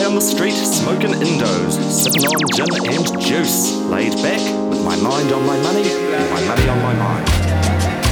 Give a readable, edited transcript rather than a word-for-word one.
down the street, smoking Indos, sipping on gin and juice, laid back with my mind on my money and my money on my mind.